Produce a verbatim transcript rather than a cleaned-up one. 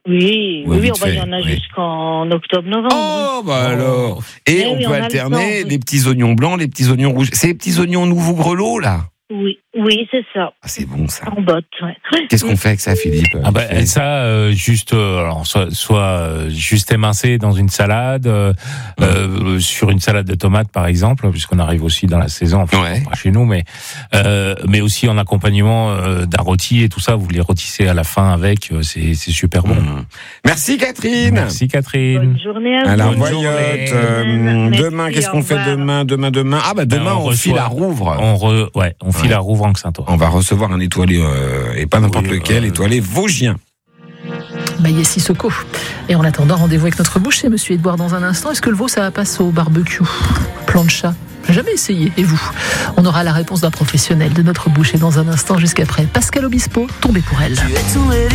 Oui, Ouais, oui, vite on va, il y en a fait, oui. jusqu'en octobre-novembre. Oh, bah oui. alors. Et Eh on oui, peut on a le alterner temps, oui. les petits oignons blancs, les petits oignons rouges. C'est les petits oignons nouveaux grelots, là. Oui, oui, c'est ça. Ah, c'est bon, ça. En botte, ouais. Qu'est-ce qu'on fait avec ça, Philippe? Ah bah, Vite fait. ça, euh, juste, euh, alors, soit, soit euh, juste émincé dans une salade, euh, Mmh. euh, sur une salade de tomates par exemple, puisqu'on arrive aussi dans la saison, enfin, Ouais. pas chez nous, mais euh, mais aussi en accompagnement euh, d'un rôti et tout ça. Vous les rôtissez à la fin avec, euh, c'est c'est super bon. Mmh. Merci, Catherine. Merci Catherine. Bonne journée à Alors, vous. Bonne voyote, journée. euh, Merci, demain, qu'est-ce qu'on au fait revoir. demain, demain, demain? Ah, bah, demain, Ben, on on, reçoit- file à Rouvre. On re, ouais, on file Ouais. à Rouvre en Saint-Ouen. On va recevoir un étoilé, euh, et pas n'importe Oui, lequel, euh, étoilé vosgien. Maïa Sissoko. Et en attendant, rendez-vous avec notre boucher, monsieur Edouard, dans un instant. Est-ce que le veau, ça passe au barbecue? Plancha? Jamais essayé. Et vous? On aura la réponse d'un professionnel de notre boucher dans un instant, jusqu'après. Pascal Obispo, tombé pour elle. Tu es tout